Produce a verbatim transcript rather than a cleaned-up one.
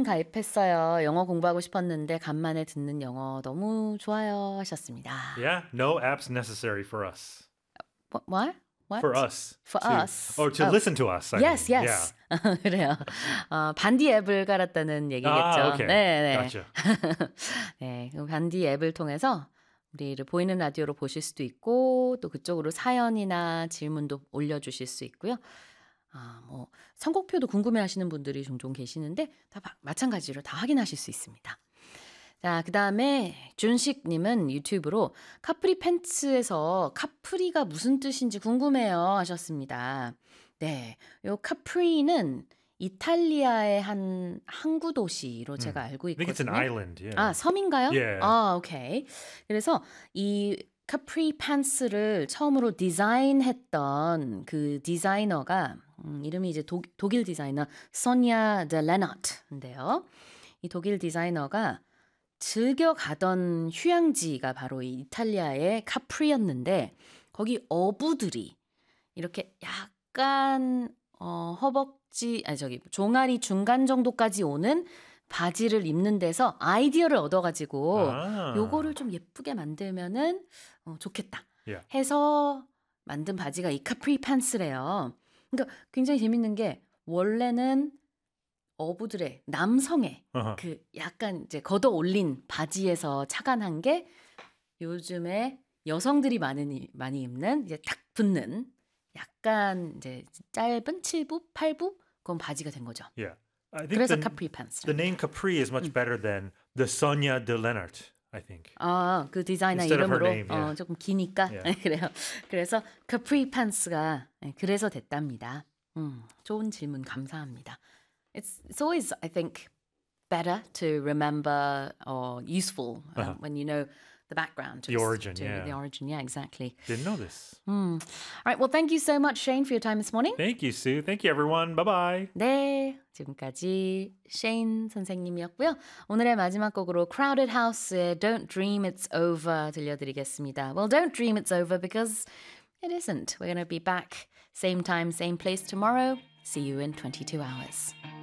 가입했어요. 영어 공부하고 싶었는데 간만에 듣는 영어 너무 좋아요 하셨습니다. Yeah, no apps necessary for us. What? What? What? For us. For to, us. Or to Oh. listen to us. I Yes, mean. yes. 그래요. 어, 반디 앱을 깔았다는 얘기겠죠. Ah, okay. 네, 네. Gotcha. 네, 그 반디 앱을 통해서 우리를 보이는 라디오로 보실 수도 있고 또 그쪽으로 사연이나 질문도 올려주실 수 있고요. 아, 뭐 선곡표도 궁금해하시는 분들이 종종 계시는데 다 마, 마찬가지로 다 확인하실 수 있습니다. 자, 그 다음에 준식님은 유튜브로 카프리 팬츠에서 카프리가 무슨 뜻인지 궁금해요 하셨습니다. 네, 요 카프리는 이탈리아의 한 항구 도시로 제가 알고 I think it's an 있거든요. island. Yeah. 아, 섬인가요? Yeah. 아, 오케이. 그래서 이 카프리 팬츠를 처음으로 디자인했던 그 디자이너가 음, 이름이 이제 독, 독일 디자이너 소니아 데 레나트인데요. 이 독일 디자이너가 즐겨 가던 휴양지가 바로 이 이탈리아의 카프리였는데 거기 어부들이 이렇게 약간 어, 허벅지 아니 저기 종아리 중간 정도까지 오는 바지를 입는 데서 아이디어를 얻어가지고 아. 요거를 좀 예쁘게 만들면은 어, 좋겠다 Yeah. 해서 만든 바지가 이 카프리 팬츠래요. 그러니까 굉장히 재밌는 게 원래는 어부들의 남성의 Uh-huh. 그 약간 이제 걷어 올린 바지에서 착안한 게 요즘에 여성들이 많이 많이 입는 이제 탁 붙는 약간 이제 짧은 칠 부, 팔 부 그건 바지가 된 거죠. Yeah. I think 그래서 the, 카프리 팬츠. the name Capri is much better than the Sonia de Lennart, I think. 아, 그 디자이너 Instead of her 이름으로 name, yeah. 어, 조금 기니까 Yeah. 그래요. 그래서 카프리 팬츠가 그래서 됐답니다. 음, 좋은 질문 감사합니다. It's it's always I think better to remember or useful um, Uh-huh. when you know the background. The origin, to, yeah. The origin, yeah, exactly. Didn't know this. Mm. All right, well, thank you so much, Shane, for your time this morning. Thank you, Sue. Thank you, everyone. Bye-bye. 네, 지금까지 셰인 선생님이었고요. 오늘의 마지막 곡으로 Crowded House의 Don't Dream It's Over 들려드리겠습니다. Well, don't dream it's over because it isn't. We're going to be back same time, same place tomorrow. See you in twenty-two hours.